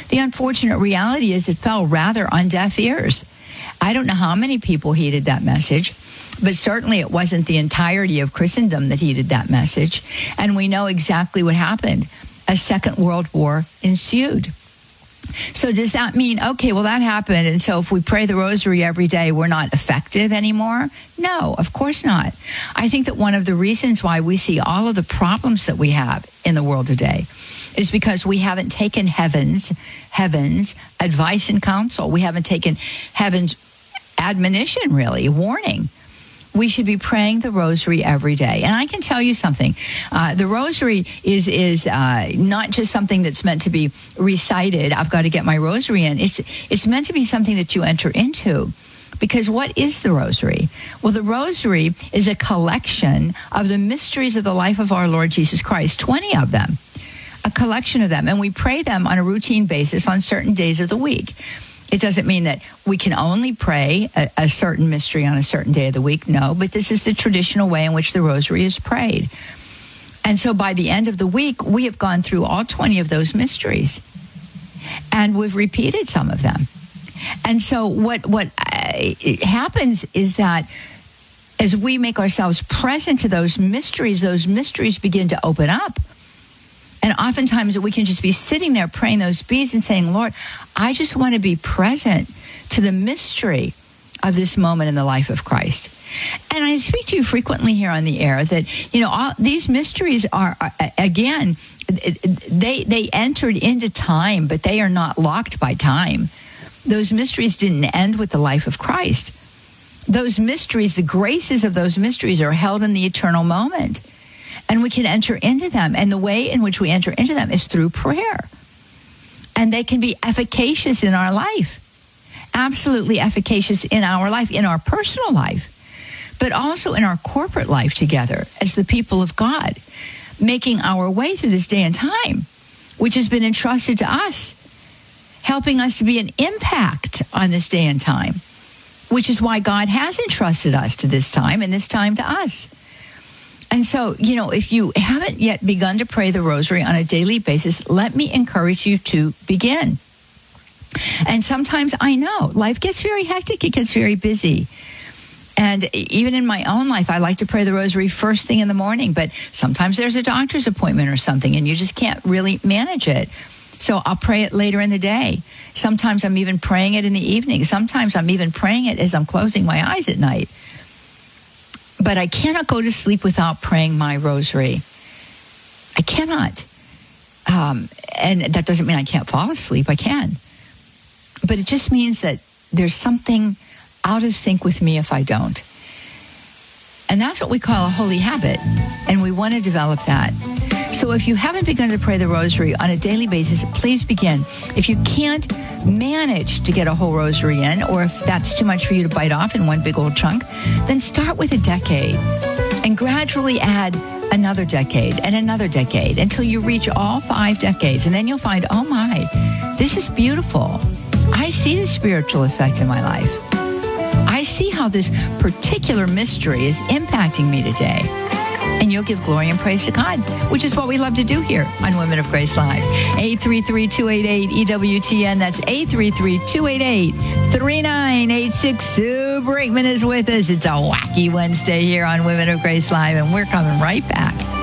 The unfortunate reality is it fell rather on deaf ears. I don't know how many people heeded that message, but certainly it wasn't the entirety of Christendom that heeded that message. And we know exactly what happened. A Second World War ensued. So does that mean, okay, well, that happened, and so if we pray the rosary every day, we're not effective anymore? No, of course not. I think that one of the reasons why we see all of the problems that we have in the world today is because we haven't taken heaven's advice and counsel. We haven't taken heaven's admonition, really, warning. We should be praying the rosary every day. And I can tell you something. The rosary is not just something that's meant to be recited. I've got to get my rosary in. It's meant to be something that you enter into. Because what is the rosary? Well, the rosary is a collection of the mysteries of the life of our Lord Jesus Christ, 20 of them, a collection of them. And we pray them on a routine basis on certain days of the week. It doesn't mean that we can only pray a certain mystery on a certain day of the week. No, but this is the traditional way in which the rosary is prayed. And so by the end of the week, we have gone through all 20 of those mysteries. And we've repeated some of them. And so what happens is that as we make ourselves present to those mysteries begin to open up. And oftentimes we can just be sitting there praying those beads and saying, Lord, I just want to be present to the mystery of this moment in the life of Christ. And I speak to you frequently here on the air that, you know, all these mysteries are again, they entered into time, but they are not locked by time. Those mysteries didn't end with the life of Christ. Those mysteries, the graces of those mysteries are held in the eternal moment. And we can enter into them. And the way in which we enter into them is through prayer. And they can be efficacious in our life. Absolutely efficacious in our life, in our personal life. But also in our corporate life together as the people of God. Making our way through this day and time, which has been entrusted to us. Helping us to be an impact on this day and time. Which is why God has entrusted us to this time and this time to us. And so, you know, if you haven't yet begun to pray the rosary on a daily basis, let me encourage you to begin. And sometimes I know life gets very hectic. It gets very busy. And even in my own life, I like to pray the rosary first thing in the morning. But sometimes there's a doctor's appointment or something, and you just can't really manage it. So I'll pray it later in the day. Sometimes I'm even praying it in the evening. Sometimes I'm even praying it as I'm closing my eyes at night. But I cannot go to sleep without praying my rosary. I cannot. And that doesn't mean I can't fall asleep. I can. But it just means that there's something out of sync with me if I don't. And that's what we call a holy habit. And we want to develop that. So if you haven't begun to pray the rosary on a daily basis, please begin. If you can't manage to get a whole rosary in, or if that's too much for you to bite off in one big old chunk, then start with a decade and gradually add another decade and another decade until you reach all 5 decades. And then you'll find, oh my, this is beautiful. I see the spiritual effect in my life. I see how this particular mystery is impacting me today. And you'll give glory and praise to God, which is what we love to do here on Women of Grace Live. 833-288-EWTN. That's 833-288-3986. Sue Brinkman is with us. It's a wacky Wednesday here on Women of Grace Live, and we're coming right back.